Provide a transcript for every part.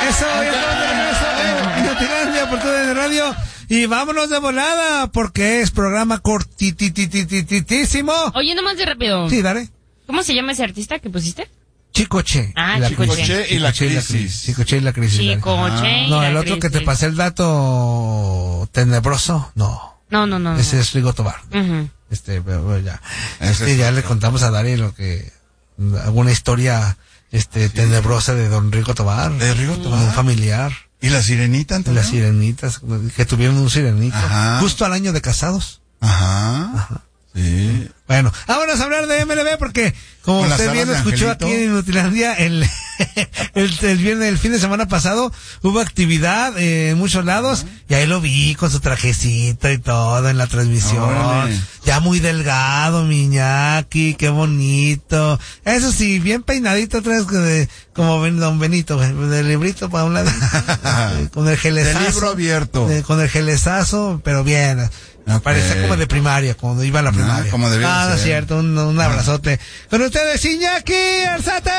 Eso, ya estamos de regreso en Inutilandia por TUDN Radio. Y vámonos de volada, porque es programa cortititísimo. Oye, nomás de rápido. Sí, dale. ¿Cómo se llama ese artista que pusiste? Chicoche. Ah, Chicoche y la crisis. Chicoche y la crisis. Chicoche y No, la el otro crisis. que te pasé el dato tenebroso, no. No. Ese es Rigo Tobar. Uh-huh. Pero ya. Ese Ya es le contamos a Dari alguna historia, tenebrosa de don Rigo Tobar. De Rigo Tobar. Un familiar. ¿Y la sirenita, Antonio? Las sirenitas, que tuvieron un sirenito. Ajá. Justo al año de casados. Ajá. Sí. Bueno, vámonos a hablar de MLB porque, como Con las usted bien alas de escuchó Angelito. aquí en Inutilandia, el fin de semana pasado hubo actividad en muchos lados y ahí lo vi con su trajecito y todo en la transmisión. Órale. Ya muy delgado, Miñaki, qué bonito. Eso sí, bien peinadito, otra vez como don Benito, del librito para un lado, con el gelezazo. De libro abierto. Con el gelezazo, pero bien. Okay. Parecía como de primaria, cuando iba a la primaria. Como debía no ser. es cierto, un abrazote. Con ustedes, Iñaki Arzate.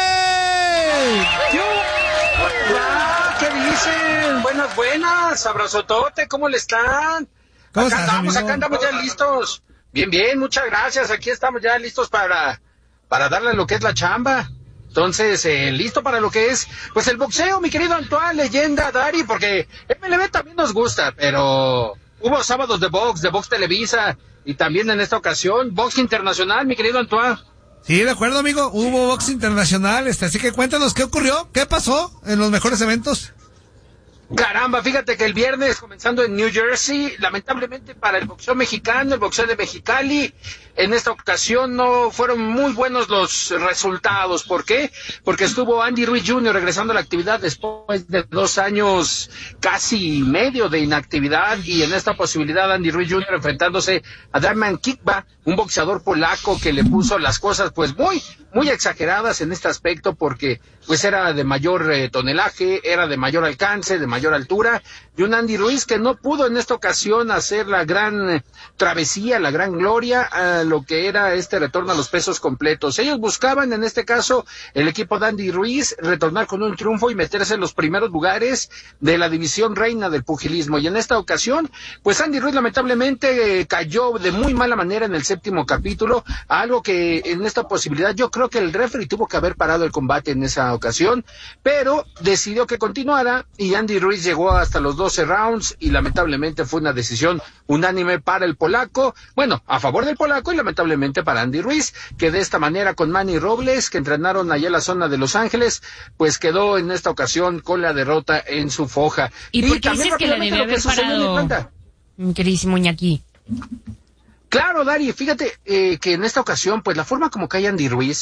Hola, ¿qué dicen? Buenas, abrazotote, ¿cómo le están? ¿Cómo Acá estás, amigo? andamos ya listos. Bien, muchas gracias, aquí estamos ya listos para darle lo que es la chamba. Entonces, listo para lo que es, pues el boxeo, mi querido Antoine, leyenda, Dari, porque MLB también nos gusta, pero hubo sábados de Box Televisa, y también en esta ocasión, Box Internacional, mi querido Antoine. Sí, de acuerdo, amigo. Hubo box internacional, así que cuéntanos qué ocurrió, qué pasó en los mejores eventos. Caramba, fíjate que el viernes, comenzando en New Jersey, lamentablemente para el boxeo mexicano, el boxeo de Mexicali, en esta ocasión no fueron muy buenos los resultados. ¿Por qué? Porque estuvo Andy Ruiz Jr. regresando a la actividad después de 2 años casi medio de inactividad, y en esta posibilidad Andy Ruiz Jr. enfrentándose a Damian Kikba, un boxeador polaco que le puso las cosas pues muy exageradas en este aspecto, porque pues era de mayor tonelaje, era de mayor alcance, de mayor altura, y un Andy Ruiz que no pudo en esta ocasión hacer la gran travesía, la gran gloria a lo que era este retorno a los pesos completos. Ellos buscaban, en este caso, el equipo de Andy Ruiz, retornar con un triunfo y meterse en los primeros lugares de la división reina del pugilismo, y en esta ocasión, pues Andy Ruiz lamentablemente cayó de muy mala manera en el 7º capítulo, algo que en esta posibilidad yo creo que el referee tuvo que haber parado el combate en esa ocasión, pero decidió que continuara, y Andy Ruiz llegó hasta los 12 rounds, y lamentablemente fue una decisión unánime para el polaco, bueno, a favor del polaco, y lamentablemente para Andy Ruiz, que de esta manera con Manny Robles, que entrenaron allá en la zona de Los Ángeles, pues quedó en esta ocasión con la derrota en su foja. ¿Y por qué también dices que le rápidamente debió lo haber sucedió en parado, Atlanta. mi queridísimo Iñaki? Claro, Dari, fíjate que en esta ocasión, pues la forma como cae Andy Ruiz,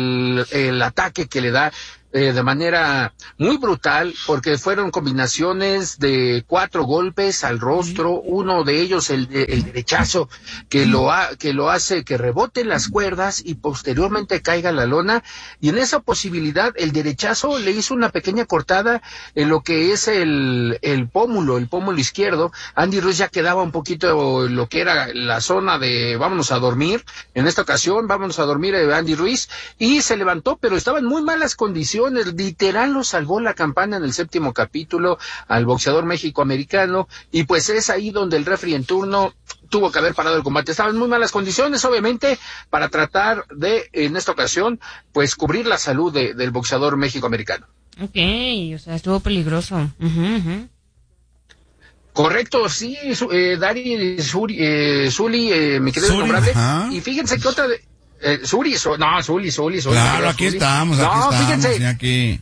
el ataque que le da de manera muy brutal, porque fueron combinaciones de 4 golpes al rostro, uno de ellos el derechazo que lo hace que rebote en las cuerdas y posteriormente caiga a la lona, y en esa posibilidad el derechazo le hizo una pequeña cortada en lo que es el pómulo izquierdo. Andy Ruiz ya quedaba un poquito lo que era la zona de vámonos a dormir, en esta ocasión vámonos a dormir Andy Ruiz, y se levantó, pero estaba en muy malas condiciones, literal lo salvó la campana en el 7º capítulo al boxeador mexicoamericano, y pues es ahí donde el referee en turno tuvo que haber parado el combate. Estaba en muy malas condiciones, obviamente, para tratar de, en esta ocasión, pues cubrir la salud del boxeador mexicoamericano. Ok, o sea, estuvo peligroso. Uh-huh. Correcto, sí, Dari, Zuli, mi querido nombrable, y fíjense que otra de... Zuli. Claro, aquí estamos, fíjense, aquí.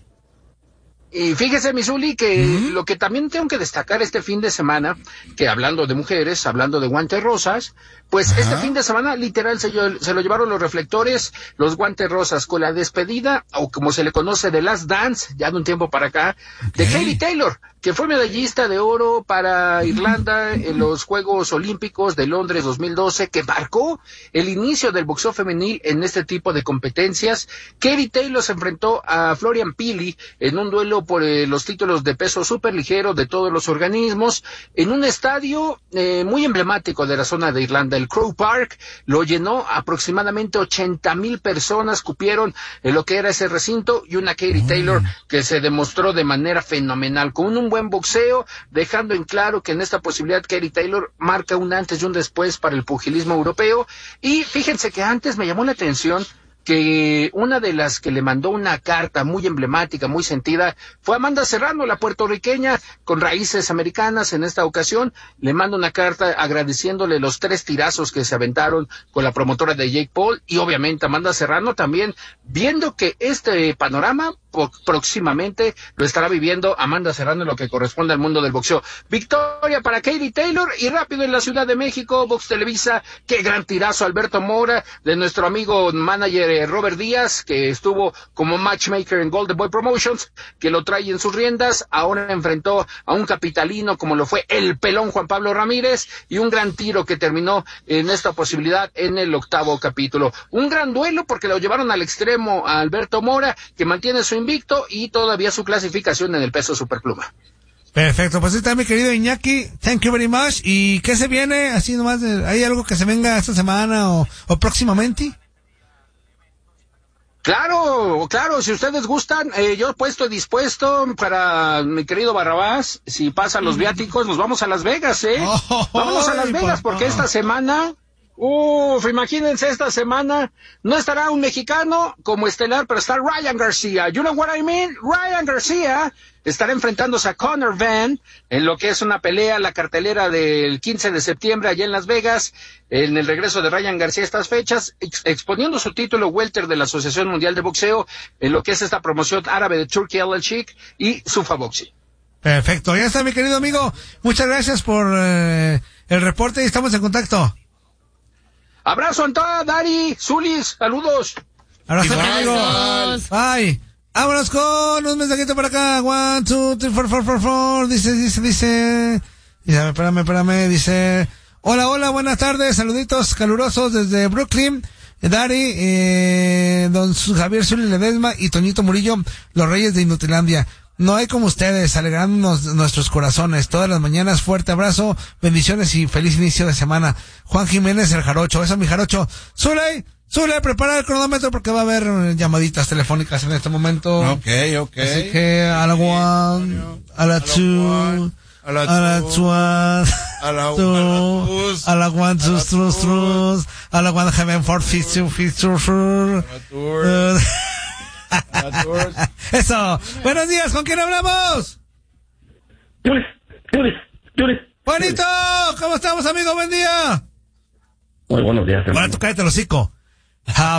Y fíjese, mi Zuli, que lo que también tengo que destacar este fin de semana, que hablando de mujeres, hablando de guantes rosas, pues este fin de semana literal se lo llevaron los reflectores, los guantes rosas, con la despedida, o como se le conoce, de Last Dance, ya de un tiempo para acá, de Katie Taylor, que fue medallista de oro para Irlanda en los Juegos Olímpicos de Londres 2012, que marcó el inicio del boxeo femenil en este tipo de competencias. Katie Taylor se enfrentó a Florian Pili en un duelo por los títulos de peso superligero de todos los organismos en un estadio muy emblemático de la zona de Irlanda, el Croke Park. Lo llenó aproximadamente 80,000 personas, cupieron en lo que era ese recinto, y una Katie Taylor que se demostró de manera fenomenal, con un buen boxeo, dejando en claro que en esta posibilidad Katie Taylor marca un antes y un después para el pugilismo europeo. Y fíjense que antes me llamó la atención que una de las que le mandó una carta muy emblemática, muy sentida, fue Amanda Serrano, la puertorriqueña con raíces americanas. En esta ocasión le manda una carta agradeciéndole los 3 tirazos que se aventaron con la promotora de Jake Paul, y obviamente Amanda Serrano también, viendo que este panorama próximamente lo estará viviendo Amanda Serrano en lo que corresponde al mundo del boxeo. Victoria para Katie Taylor. Y rápido en la Ciudad de México, Box Televisa, qué gran tirazo Alberto Mora de nuestro amigo manager Robert Díaz, que estuvo como matchmaker en Golden Boy Promotions, que lo trae en sus riendas. Ahora enfrentó a un capitalino como lo fue el pelón Juan Pablo Ramírez, y un gran tiro que terminó en esta posibilidad en el 8º capítulo. Un gran duelo porque lo llevaron al extremo a Alberto Mora, que mantiene su invicto y todavía su clasificación en el peso superpluma. Perfecto, pues está mi querido Iñaki, thank you very much. ¿Y qué se viene? Así nomás, ¿hay algo que se venga esta semana o próximamente? Claro, si ustedes gustan, yo estoy dispuesto para mi querido Barrabás. Si pasan los viáticos, nos vamos a Las Vegas, vámonos a Las Vegas, porque esta semana, imagínense, esta semana no estará un mexicano como estelar, pero está Ryan García. You know what I mean? Ryan García estará enfrentándose a Conor Van en lo que es una pelea, la cartelera del 15 de septiembre allá en Las Vegas, en el regreso de Ryan García a estas fechas, exponiendo su título welter de la Asociación Mundial de Boxeo en lo que es esta promoción árabe de Turkey Al Sheikh y Sufa Boxing. Perfecto, ya está mi querido amigo. Muchas gracias por el reporte y estamos en contacto. Abrazo, Antá, Dari, Zulis, saludos. Abrazo, amigo. Bye. Vámonos con un mensajito por acá. 1, 2, 3, 4, 4, 4. Dice. Espérame. Dice: hola, buenas tardes. Saluditos calurosos desde Brooklyn. Dari, don Javier Zuli Ledesma y Toñito Murillo, los reyes de Inutilandia. No hay como ustedes, alegrándonos nuestros corazones todas las mañanas. Fuerte abrazo, bendiciones y feliz inicio de semana. Juan Jiménez, el Jarocho. Eso, mi Jarocho. Zule, prepara el cronómetro porque va a haber llamaditas telefónicas en este momento. Ok. Así que a la 1, a la 2, a la 2, a la 1, 2, 3, a la 1, Heaven for feature. Eso. Buenos días, ¿con quién hablamos? Yuris. Juanito, ¿cómo estamos, amigo? Buen día. Muy buenos días, hermano. Bueno, tú cállate el hocico.